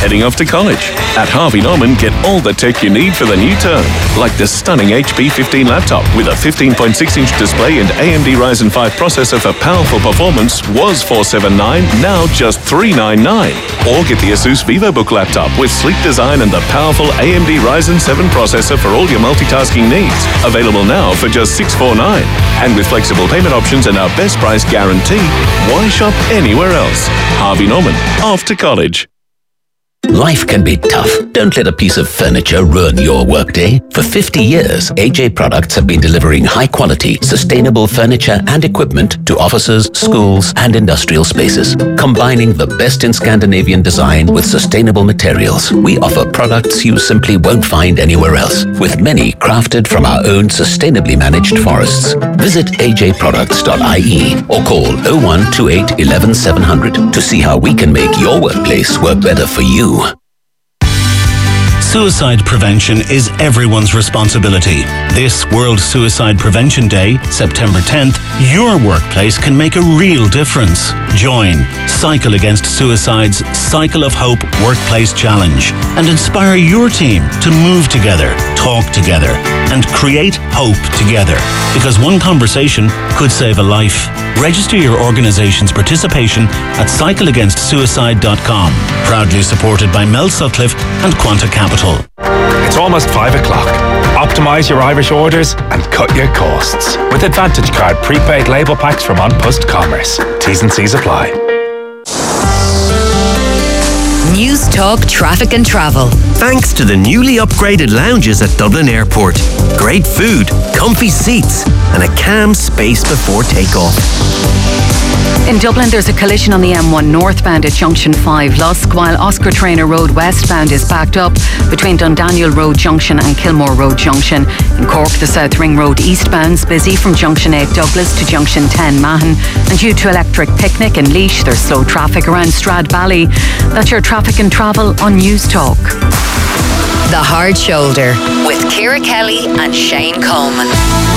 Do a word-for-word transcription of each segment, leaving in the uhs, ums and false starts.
heading off to college? At Harvey Norman, get all the tech you need for the new term, like the stunning H P fifteen laptop with a fifteen point six inch display and A M D Ryzen five processor for powerful performance was four seven nine, now just three nine nine. Or get the Asus VivoBook laptop with sleek design and the powerful A M D Ryzen seven processor for all your multitasking needs. Available now for just six four nine. And with flexible payment options and our best price guarantee, why shop anywhere else? Harvey Norman, off to college. Life can be tough. Don't let a piece of furniture ruin your workday. For fifty years, A J Products have been delivering high-quality, sustainable furniture and equipment to offices, schools, and industrial spaces. Combining the best in Scandinavian design with sustainable materials, we offer products you simply won't find anywhere else, with many crafted from our own sustainably managed forests. Visit a j products dot i e or call oh one two eight one one seven hundred to see how we can make your workplace work better for you. Suicide prevention is everyone's responsibility. This World Suicide Prevention Day, September tenth, your workplace can make a real difference. Join Cycle Against Suicide's Cycle of Hope Workplace Challenge and inspire your team to move together, talk together, and create hope together. Because one conversation could save a life. Register your organization's participation at cycle against suicide dot com. Proudly supported by Mel Sutcliffe and Quanta Capital. It's almost five o'clock. Optimise your Irish orders and cut your costs with Advantage Card prepaid label packs from On Post Commerce. T's and C's apply. News Talk Traffic and Travel. Thanks to the newly upgraded lounges at Dublin Airport. Great food, comfy seats, and a calm space before takeoff. In Dublin, there's a collision on the M one northbound at Junction five Lusk, while Oscar Traynor Road westbound is backed up between Dundaniel Road Junction and Kilmore Road Junction. In Cork, the South Ring Road eastbound's busy from Junction eight Douglas to Junction ten Mahon. And due to Electric Picnic and Laois, there's slow traffic around Stradbally. That's your traffic and travel on News Talk. The Hard Shoulder with Ciara Kelly and Shane Coleman.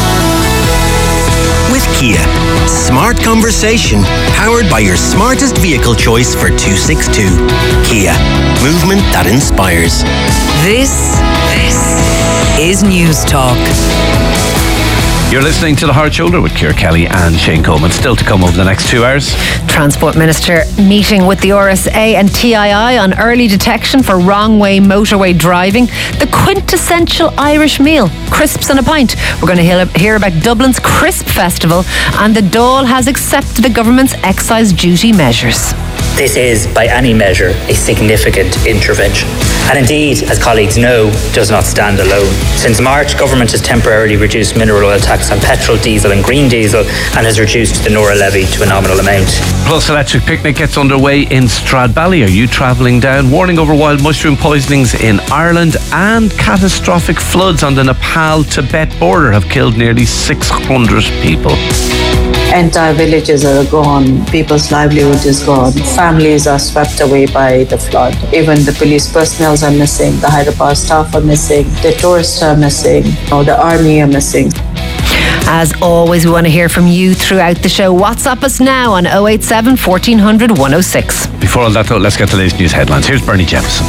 With Kia, smart conversation powered by your smartest vehicle choice for two sixty-two. Kia, movement that inspires. This, this is News Talk. You're listening to The Hard Shoulder with Ciara Kelly and Shane Coleman. Still to come over the next two hours. Transport Minister meeting with the R S A and T I I on early detection for wrong-way motorway driving. The quintessential Irish meal, crisps and a pint. We're going to hear about Dublin's Crisp Festival, and the Dáil has accepted the government's excise duty measures. This is, by any measure, a significant intervention. And indeed, as colleagues know, does not stand alone. Since March, government has temporarily reduced mineral oil tax on petrol, diesel and green diesel and has reduced the Nora levy to a nominal amount. Plus, Electric Picnic gets underway in Stradbally. Are you travelling down? Warning over wild mushroom poisonings in Ireland, and catastrophic floods on the Nepal-Tibet border have killed nearly six hundred people. Entire villages are gone, people's livelihood is gone, families are swept away by the flood. Even the police personnel are missing, the hydropower staff are missing, the tourists are missing, or the army are missing. As always, we want to hear from you throughout the show. WhatsApp us now on oh eight seven, fourteen hundred, one oh six. Before all that though, let's get the latest news headlines. Here's Bernie Jemison.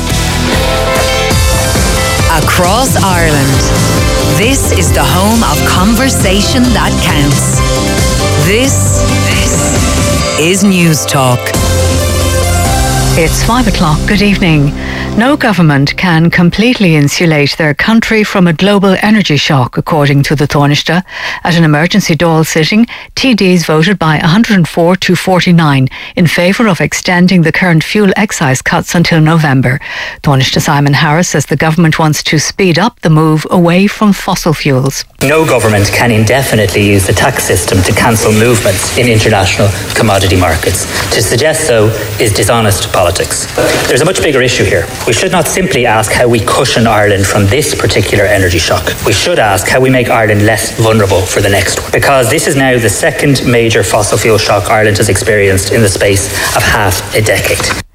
Across Ireland, this is the home of conversation that counts. This, this is News Talk. It's five o'clock. Good evening. No government can completely insulate their country from a global energy shock, according to the Taoiseach. At an emergency Dáil sitting, T Ds voted by one hundred four to forty-nine in favour of extending the current fuel excise cuts until November. Taoiseach Simon Harris says the government wants to speed up the move away from fossil fuels. No government can indefinitely use the tax system to cancel movements in international commodity markets. To suggest so is dishonest politics. There's a much bigger issue here. We should not simply ask how we cushion Ireland from this particular energy shock. We should ask how we make Ireland less vulnerable for the next one. Because this is now the second major fossil fuel shock Ireland has experienced in the space of half a decade.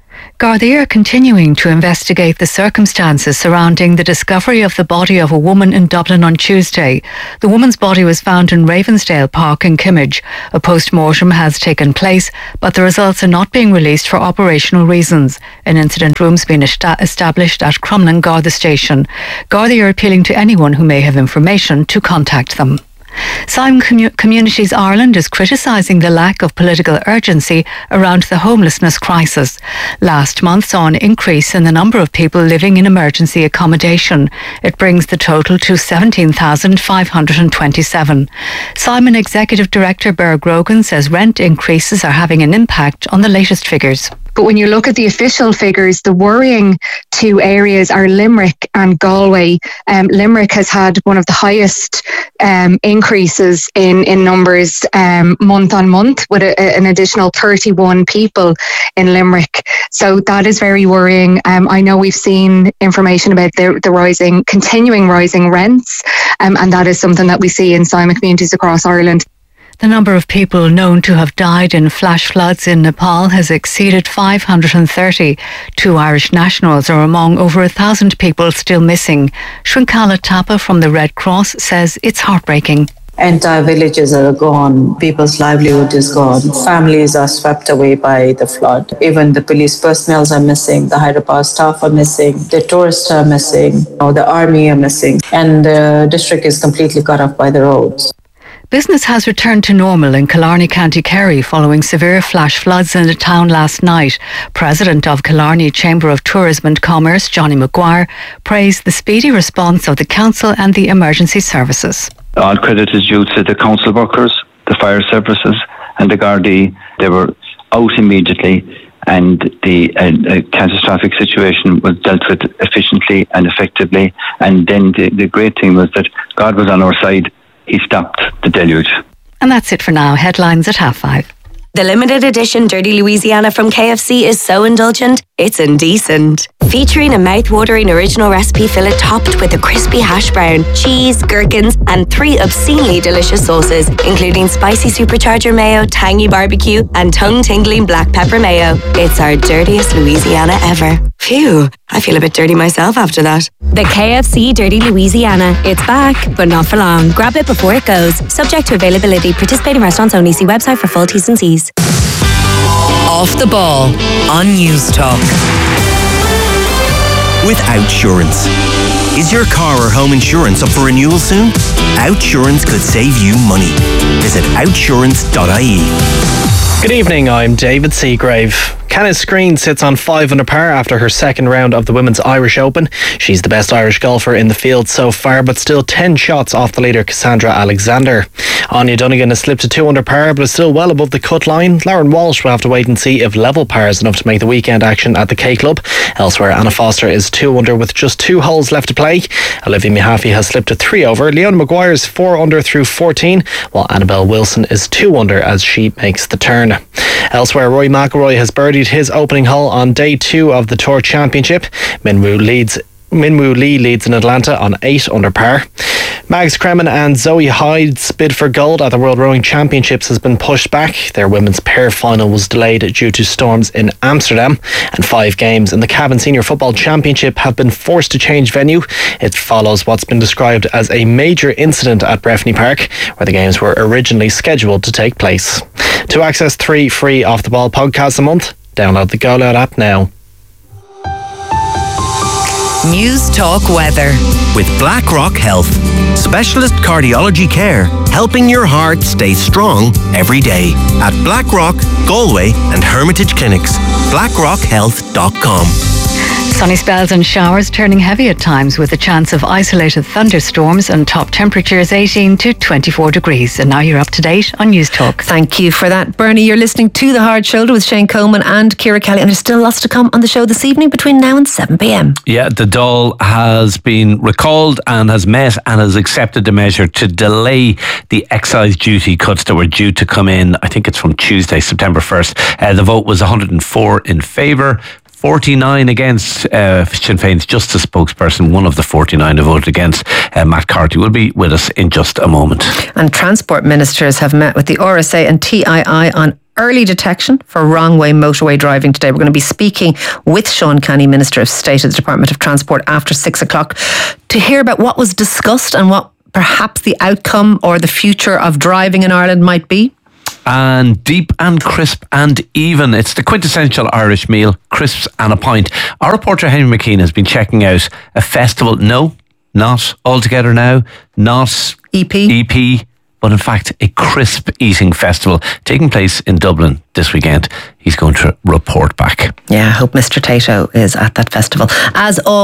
Gardaí are continuing to investigate the circumstances surrounding the discovery of the body of a woman in Dublin on Tuesday. The woman's body was found in Ravensdale Park in Kimmage. A post-mortem has taken place, but the results are not being released for operational reasons. An incident room's been esta- established at Crumlin Garda Station. Gardaí are appealing to anyone who may have information to contact them. Simon Commu- Communities Ireland is criticising the lack of political urgency around the homelessness crisis. Last month saw an increase in the number of people living in emergency accommodation. It brings the total to seventeen thousand five hundred twenty-seven. Simon Executive Director Ber Grogan says rent increases are having an impact on the latest figures. But when you look at the official figures, the worrying two areas are Limerick and Galway. Um, Limerick has had one of the highest um, increases in, in numbers um, month on month, with a, a, an additional thirty-one people in Limerick. So that is very worrying. Um, I know we've seen information about the, the rising, continuing rising rents, um, and that is something that we see in Simon communities across Ireland. The number of people known to have died in flash floods in Nepal has exceeded five hundred thirty. Two Irish nationals are among over a thousand people still missing. Shrinkala Tapa from the Red Cross says it's heartbreaking. Entire villages are gone. People's livelihood is gone. Families are swept away by the flood. Even the police personnel are missing. The hydropower staff are missing. The tourists are missing. Or the army are missing. And the district is completely cut off by the roads. Business has returned to normal in Killarney, County Kerry following severe flash floods in the town last night. President of Killarney Chamber of Tourism and Commerce, Johnny Maguire, praised the speedy response of the council and the emergency services. All credit is due to the council workers, the fire services and the Gardaí. They were out immediately, and the uh, uh, catastrophic situation was dealt with efficiently and effectively. And then the, the great thing was that God was on our side. He stopped the deluge. And that's it for now. Headlines at half five. The limited edition Dirty Louisiana from K F C is so indulgent, it's indecent. Featuring a mouth-watering original recipe fillet topped with a crispy hash brown, cheese, gherkins, and three obscenely delicious sauces, including spicy supercharger mayo, tangy barbecue, and tongue-tingling black pepper mayo. It's our dirtiest Louisiana ever. Phew, I feel a bit dirty myself after that. The K F C Dirty Louisiana. It's back, but not for long. Grab it before it goes. Subject to availability. Participating restaurants only. See website for full T's and C's. Off the Ball on News Talk. With Outsurance. Is your car or home insurance up for renewal soon? Outsurance could save you money. Visit outsurance dot I E. Good evening, I'm David Seagrave. Kenneth Green sits on five under par after her second round of the Women's Irish Open. She's the best Irish golfer in the field so far, but still ten shots off the leader Cassandra Alexander. Anya Donegan has slipped to two under par, but is still well above the cut line. Lauren Walsh will have to wait and see if level par is enough to make the weekend action at the K Club. Elsewhere, Anna Foster is two under with just two holes left to play. Olivia Mahaffey has slipped to three over. Leona Maguire is four under through fourteen, while Annabelle Wilson is two under as she makes the turn. Elsewhere, Rory McIlroy has birdied his opening hole on day two of the Tour Championship. Minwoo leads Minwoo Lee leads in Atlanta on eight under par. Mags Kremen and Zoe Hyde's bid for gold at the World Rowing Championships has been pushed back. Their women's pair final was delayed due to storms in Amsterdam, and five games in the Cavan Senior Football Championship have been forced to change venue. It follows what's been described as a major incident at Breffni Park, where the games were originally scheduled to take place. To access three free Off the Ball podcasts a month, download the Go Loud app now. News Talk Weather. With BlackRock Health. Specialist cardiology care, helping your heart stay strong every day. At BlackRock, Galway and Hermitage Clinics. blackrock health dot com. Sunny spells and showers turning heavy at times with a chance of isolated thunderstorms, and top temperatures eighteen to twenty-four degrees. And now you're up to date on News Talk. Thank you for that, Bernie. You're listening to The Hard Shoulder with Shane Coleman and Ciara Kelly, and there's still lots to come on the show this evening between now and seven p.m. Yeah, the Dáil has been recalled and has met and has accepted the measure to delay the excise duty cuts that were due to come in. I think it's from Tuesday, September first. Uh, the vote was one hundred four in favour, forty-nine against. uh, Sinn Féin's justice spokesperson, one of the forty-nine who voted against, uh, Matt Carty, will be with us in just a moment. And transport ministers have met with the R S A and T I I on early detection for wrong way motorway driving today. We're going to be speaking with Sean Canny, Minister of State of the Department of Transport, after six o'clock to hear about what was discussed and what perhaps the outcome or the future of driving in Ireland might be. And deep and crisp and even. It's the quintessential Irish meal, crisps and a pint. Our reporter Henry McKean has been checking out a festival. No, not Altogether Now, not E P, E P, but in fact a crisp eating festival taking place in Dublin this weekend. He's going to report back. Yeah, I hope Mister Tato is at that festival. As always,